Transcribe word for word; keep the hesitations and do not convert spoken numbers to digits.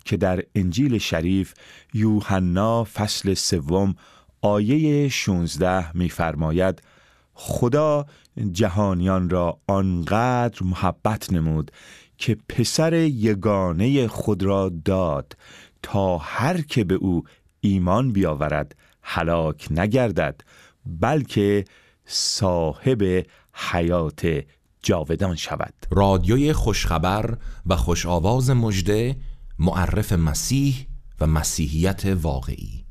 که در انجیل شریف یوحنا فصل سوم آیه شانزده می‌فرماید خدا جهانیان را آنقدر محبت نمود که پسر یگانه خود را داد تا هر که به او ایمان بیاورد هلاک نگردد بلکه صاحب حیات جاودان شود. رادیوی خوشخبر و خوش آواز مژده، معرف مسیح و مسیحیت واقعی.